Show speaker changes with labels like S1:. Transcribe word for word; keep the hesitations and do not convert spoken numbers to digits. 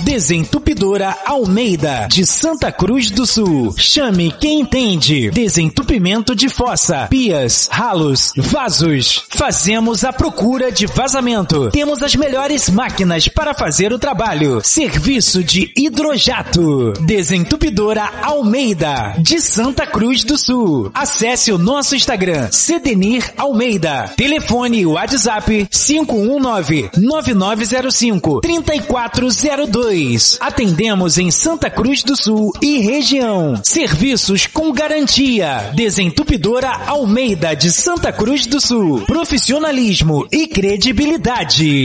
S1: Desentupidora Almeida, de Santa Cruz do Sul. Chame quem entende. Desentupimento de fossa, pias, ralos, vasos. Fazemos a procura de vazamento. Temos as melhores máquinas para fazer o trabalho. Serviço de hidrojato. Desentupidora Almeida, de Santa Cruz do Sul. Acesse o nosso Instagram, Sedenir Almeida. Telefone e WhatsApp cinco um nove, nove nove zero cinco, três quatro zero dois. Atendemos em Santa Cruz do Sul e região. Serviços com garantia. Desentupidora Almeida, de Santa Cruz do Sul. Profissionalismo e credibilidade.